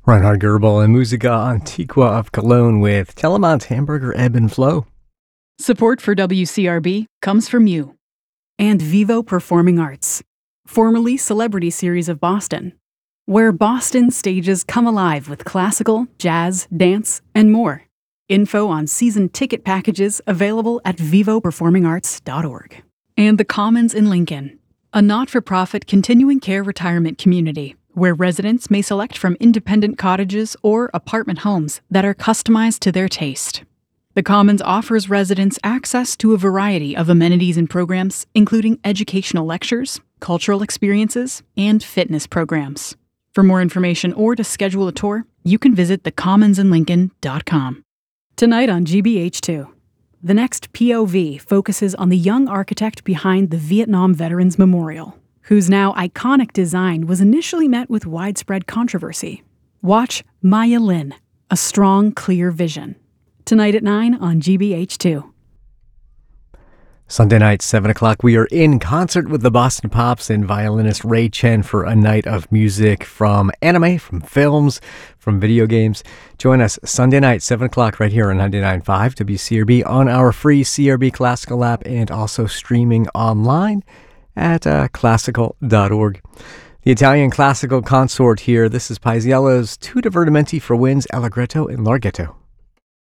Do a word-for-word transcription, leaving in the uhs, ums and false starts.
Reinhard Goebel and Musica Antiqua of Cologne with Telemann's Hamburger Ebb and Flow. Support for W C R B comes from you. And Vivo Performing Arts, formerly Celebrity Series of Boston, where Boston stages come alive with classical, jazz, dance, and more. Info on season ticket packages available at vivo performing arts dot org. And The Commons in Lincoln, a not-for-profit continuing care retirement community where residents may select from independent cottages or apartment homes that are customized to their taste. The Commons offers residents access to a variety of amenities and programs, including educational lectures, cultural experiences, and fitness programs. For more information or to schedule a tour, you can visit the commons in lincoln dot com. Tonight on G B H two, the next P O V focuses on the young architect behind the Vietnam Veterans Memorial, whose now iconic design was initially met with widespread controversy. Watch Maya Lin, A Strong, Clear Vision. Tonight at nine on G B H two. Sunday night, seven o'clock, we are in concert with the Boston Pops and violinist Ray Chen for a night of music from anime, from films, from video games. Join us Sunday night, seven o'clock, right here on ninety-nine point five W C R B on our free C R B Classical app and also streaming online at uh, classical dot org. The Italian classical consort here. This is Paisiello's Tu divertimenti for winds Allegretto and Larghetto.